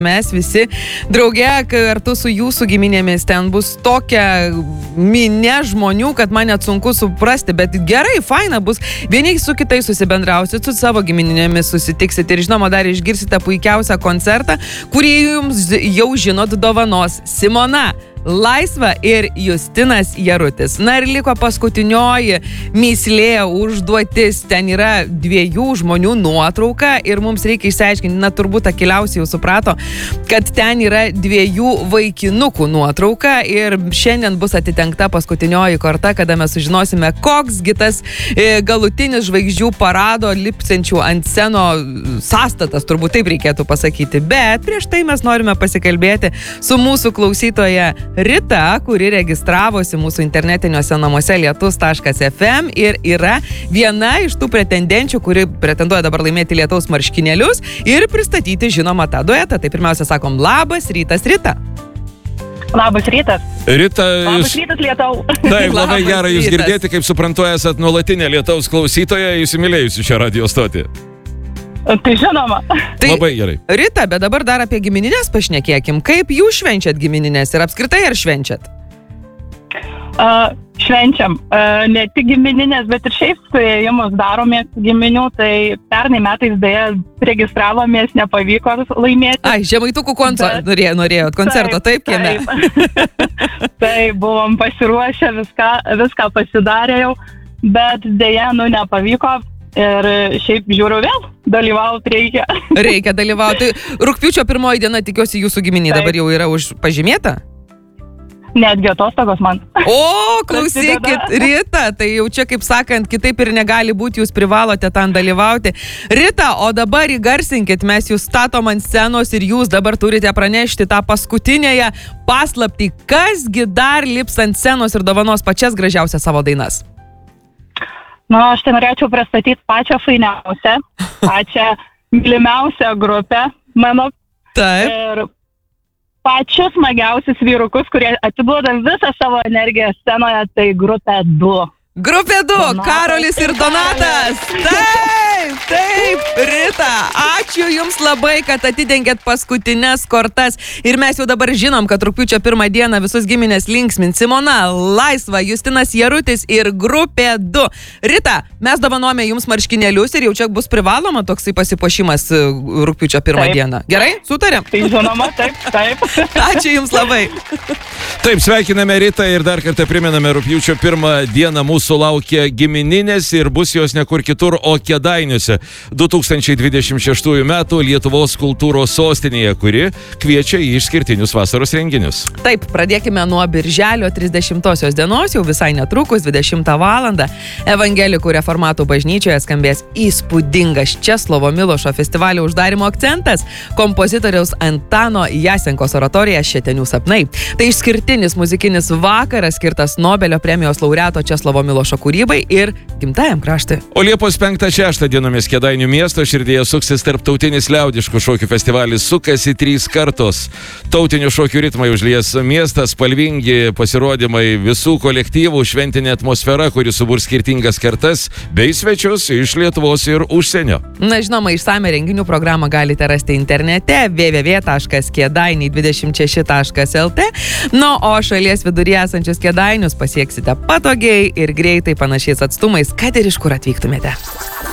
Mes visi drauge kartu su jūsų giminėmis, ten bus tokia minė žmonių, kad man net sunku suprasti, bet gerai, faina bus, vieni su kitais susibendrausit, su savo giminėmis susitiksit ir žinoma dar išgirsite puikiausią koncertą, kurį jums jau žinot dovanos Simona Laisva ir Justinas Jarutis. Na ir liko paskutinioji mįslė užduotis. Ten yra 2 žmonių nuotrauka ir mums reikia išsiaiškinti, na turbūt akiliausiai jau suprato, kad ten yra 2 vaikinukų nuotrauka ir šiandien bus atitenkta paskutinioji korta, kada mes sužinosime, koksgi tas galutinis žvaigždžių parado lipsiančių ant sceno sąstatas, turbūt taip reikėtų pasakyti. Bet prieš tai mes norime pasikalbėti su mūsų klausytoja Rita, kuri registravosi mūsų internetiniuose namuose lietus.fm ir yra viena iš tų pretendenčių, kuri pretenduoja dabar laimėti Lietaus marškinėlius ir pristatyti žinoma tą duetą. Tai pirmiausia sakom, labas rytas, Rita. Labas rytas. Rita, labas rytas, Lietau. Taip, labai gera jūs girdėti, kaip suprantu, esat nuolatinė Lietaus klausytoja, įsimylėjusi šią radio stotį. Tai žinoma. Tai, labai gerai. Rita, bet dabar dar apie gimininės pašnekėkim. Kaip jūs švenčiat gimininės ir apskritai ar švenčiat? Švenčiam. Ne tik gimininės, bet ir šiaip suėjimus daromės giminių. Tai pernai metais dėja registravomės, nepavyko laimėti. Ai, žemaitukų norėjot koncerto, taip kieme? Tai buvom pasiruošę, viską pasidarė jau, bet dėja, nepavyko. Ir šiaip žiūriu vėl, dalyvauti reikia. Reikia dalyvauti. Rugpjūčio 1 diena, tikiuosi, jūsų giminė dabar jau yra pažymėta? Netgi atostogos man. O, klausykit, Rita, tai jau čia, kaip sakant, kitaip ir negali būti, jūs privalote ten dalyvauti. Rita, o dabar įgarsinkit, mes jūs statom ant scenos ir jūs dabar turite pranešti tą paskutinėje paslaptį. Kasgi dar lips ant scenos ir dovanos pačias gražiausias savo dainas? Aš tai norėčiau pristatyti pačią fainiausią, pačią mylimiausią grupę mano. Taip. Ir pačius smagiausius vyrukus, kurie atiduoda visą savo energiją scenoje, tai grupė 2. Grupė 2, Karolis ir Donatas. Taip, Rita, ačiū jums labai, kad atidengėt paskutinės kortas. Ir mes jau dabar žinom, kad rugpjūčio 1 dieną visus giminės linksmint Simona Laisva, Justinas Jarutis ir grupė 2. Rita, mes dovanojame jums marškinėlius ir jau čia bus privaloma toksai pasipuošimas rugpjūčio 1 dieną. Gerai, sutarėm? Tai žinoma, taip. Ačiū jums labai. Taip, sveikiname Ritą ir dar kartą primename, rugpjūčio 1 dieną mūsų laukia gimininės ir bus jos nekur kitur, o Kėdainiuose 2026 metų Lietuvos kultūros sostinėje, kuri kviečia į išskirtinius vasaros renginius. Taip, pradėkime nuo birželio 30 dienos, jau visai netrukus 20 valandą Evangelikų reformatų bažnyčioje skambės įspūdingas Česlovo Milošo festivalio uždarimo akcentas, kompozitoriaus Antano Jasenkos oratorija Šetenių sapnai. Tai išskirtinis muzikinis vakaras skirtas Nobelio premijos laureato Česlovo Milošo kūrybai ir gimtajam kraštui. O Liepos 5-6 dienomis Kėdainių miesto širdyje suksis tarptautinis liaudiškų šokių festivalis Sukasi 3 kartos. Tautinių šokių ritmai užlies miestas, spalvingi pasirodymai visų kolektyvų, šventinė atmosfera, kuri suburs skirtingas kartas, bei svečius iš Lietuvos ir užsienio. Na, žinoma, išsame renginių programą galite rasti internete www.kėdainiai26.lt. O šalies viduryje esančius Kėdainius pasieksite patogiai ir greitai panašiais atstumais, kad ir iš kur atvyktumėte.